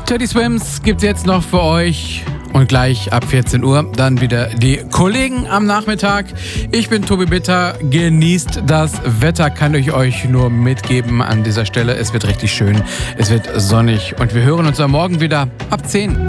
Teddy Swims gibt's jetzt noch für euch. Und gleich ab 14 Uhr dann wieder die Kollegen am Nachmittag. Ich bin Tobi Bitter. Genießt das Wetter, kann ich euch nur mitgeben an dieser Stelle. Es wird richtig schön, es wird sonnig und wir hören uns am Morgen wieder ab 10.